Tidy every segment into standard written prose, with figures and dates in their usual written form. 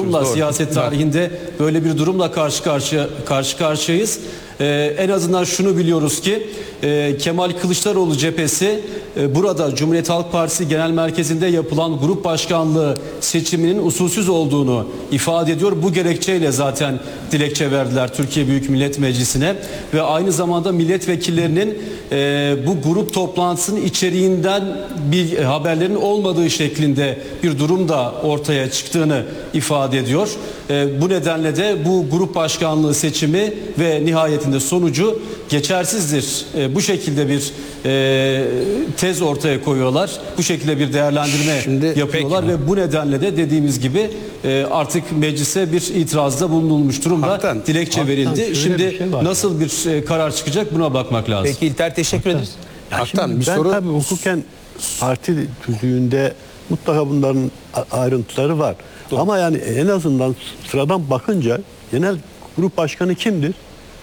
durumla, doğru. siyaset tarihinde böyle bir durumla karşı karşıyayız. En azından şunu biliyoruz ki Kemal Kılıçdaroğlu cephesi burada Cumhuriyet Halk Partisi Genel Merkezi'nde yapılan grup başkanlığı seçiminin usulsüz olduğunu ifade ediyor. Bu gerekçeyle zaten dilekçe verdiler Türkiye Büyük Millet Meclisi'ne ve aynı zamanda milletvekillerinin bu grup toplantısının içeriğinden bir haberlerin olmadığı şeklinde bir durum da ortaya çıktığını ifade ediyor. Bu nedenle de bu grup başkanlığı seçimi ve nihayetinde sonucu geçersizdir. Bu şekilde bir tez ortaya koyuyorlar. Bu şekilde bir değerlendirme yapıyorlar ve bu nedenle de dediğimiz gibi artık meclise bir itirazda bulunulmuş durumda. Dilekçe verildi. Şimdi nasıl bir karar çıkacak buna bakmak lazım. Peki İlter, teşekkür ederiz. Ben tabii hukuken parti tüzüğünde mutlaka bunların ayrıntıları var. Doğru. Ama yani en azından sıradan bakınca genel grup başkanı kimdir?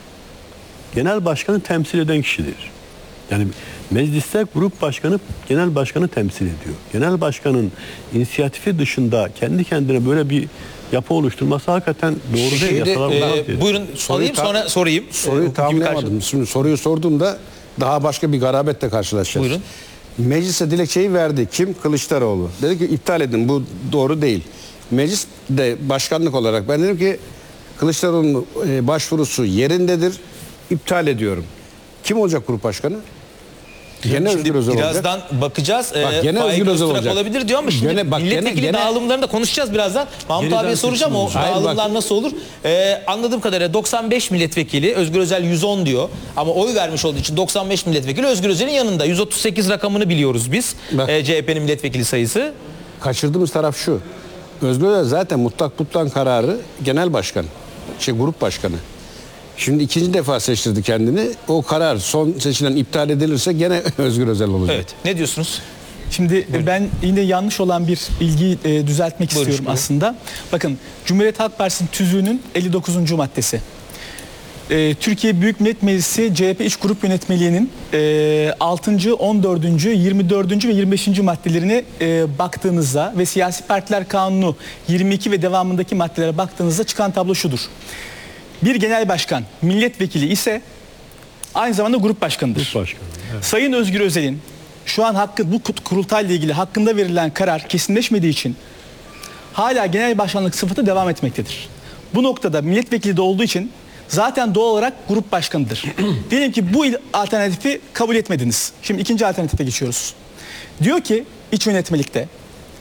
Genel başkanı temsil eden kişidir. Yani mecliste grup başkanı genel başkanı temsil ediyor. Genel başkanın inisiyatifi dışında kendi kendine böyle bir yapı oluşturması hakikaten doğru değil. Buyurun alayım sonra sorayım. Soruyu tamamlayamadım. Şimdi soruyu sorduğumda daha başka bir garabetle karşılaşacağız. Buyurun. Meclise dilekçeyi verdi. Kim? Kılıçdaroğlu. Dedi ki iptal edin, bu doğru değil. Meclis de başkanlık olarak ben dedim ki Kılıçdaroğlu'nun başvurusu yerindedir. İptal ediyorum. Kim olacak grup başkanı? Gene Özgür Özel olacak. Birazdan bakacağız. Gene Özgür Özel olacak. Olabilir diyor ama şimdi milletvekili dağılımlarını da konuşacağız birazdan. Mahmut abiye soracağım o dağılımlar nasıl olur? Anladığım kadarıyla 95 milletvekili, Özgür Özel 110 diyor. Ama oy vermiş olduğu için 95 milletvekili Özgür Özel'in yanında. 138 rakamını biliyoruz biz. CHP'nin milletvekili sayısı. Kaçırdığımız taraf şu. Özgür Özel zaten mutlak kararı genel başkan. Grup başkanı. Şimdi ikinci defa seçtirdi kendini. O karar son seçilen iptal edilirse gene Özgür Özel olacak. Evet. Ne diyorsunuz? Şimdi ben yine yanlış olan bir bilgiyi düzeltmek istiyorum aslında. Bakın Cumhuriyet Halk Partisi'nin tüzüğünün 59. maddesi. Türkiye Büyük Millet Meclisi CHP İç Grup Yönetmeliği'nin 6. 14. 24. ve 25. maddelerine baktığınızda ve Siyasi Partiler Kanunu 22 ve devamındaki maddelere baktığınızda çıkan tablo şudur. Bir genel başkan milletvekili ise aynı zamanda grup başkanıdır. Grup başkanı, evet. Sayın Özgür Özel'in şu an bu kurultayla ilgili hakkında verilen karar kesinleşmediği için hala genel başkanlık sıfatı devam etmektedir. Bu noktada milletvekili de olduğu için zaten doğal olarak grup başkanıdır. Diyelim ki bu alternatifi kabul etmediniz. Şimdi ikinci alternatife geçiyoruz. Diyor ki iç yönetmelikte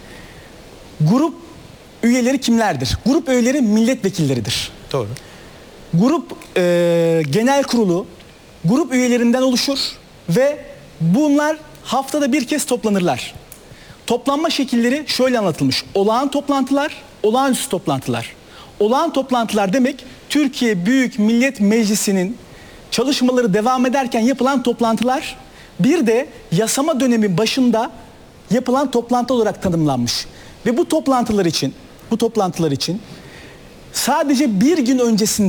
grup üyeleri kimlerdir? Grup üyeleri milletvekilleridir. Doğru. Grup genel kurulu grup üyelerinden oluşur ve bunlar haftada bir kez toplanırlar. Toplanma şekilleri şöyle anlatılmış. Olağan toplantılar, olağanüstü toplantılar. Olağan toplantılar demek Türkiye Büyük Millet Meclisi'nin çalışmaları devam ederken yapılan toplantılar, bir de yasama dönemi başında yapılan toplantı olarak tanımlanmış. Ve bu toplantılar için sadece bir gün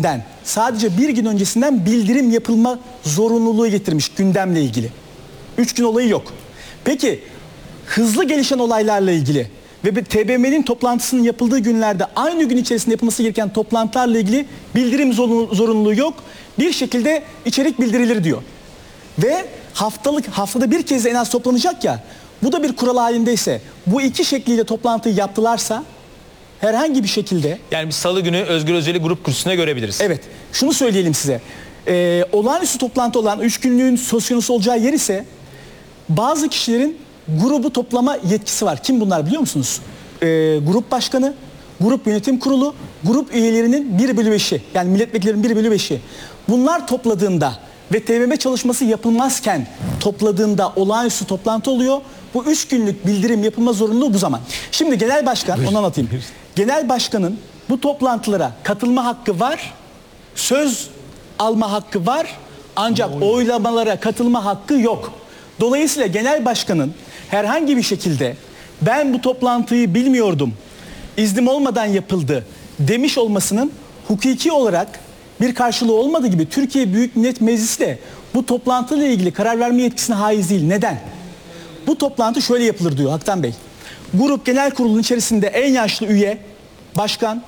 öncesinden bildirim yapılma zorunluluğu getirmiş gündemle ilgili. 3 gün olayı yok. Peki hızlı gelişen olaylarla ilgili ve TBMM'nin toplantısının yapıldığı günlerde aynı gün içerisinde yapılması gereken toplantılarla ilgili bildirim zorunluluğu yok. Bir şekilde içerik bildirilir diyor. Ve haftada bir kez en az toplanacak ya, bu da bir kural halindeyse, bu iki şekliyle toplantıyı yaptılarsa herhangi bir şekilde... Yani biz salı günü Özgür Özel'i grup kürsüsüne görebiliriz. Evet. Şunu söyleyelim size. Olağanüstü toplantı olan 3 günlüğün söz konusu olacağı yer ise bazı kişilerin grubu toplama yetkisi var. Kim bunlar biliyor musunuz? Grup başkanı, grup yönetim kurulu, grup üyelerinin 1/5'i, yani milletvekillerinin 1/5'i. Bunlar topladığında ve TBMM çalışması yapılmazken topladığında olağanüstü toplantı oluyor. Bu 3 günlük bildirim yapılma zorunluluğu bu zaman. Şimdi genel başkan, onu anlatayım. Genel başkanın bu toplantılara katılma hakkı var, söz alma hakkı var, ancak oylamalara katılma hakkı yok. Dolayısıyla genel başkanın herhangi bir şekilde ben bu toplantıyı bilmiyordum, iznim olmadan yapıldı demiş olmasının hukuki olarak bir karşılığı olmadığı gibi Türkiye Büyük Millet Meclisi de bu toplantıyla ilgili karar verme yetkisine haiz değil. Neden? Bu toplantı şöyle yapılır diyor Haktan Bey. Grup genel kurulunun içerisinde en yaşlı üye başkan,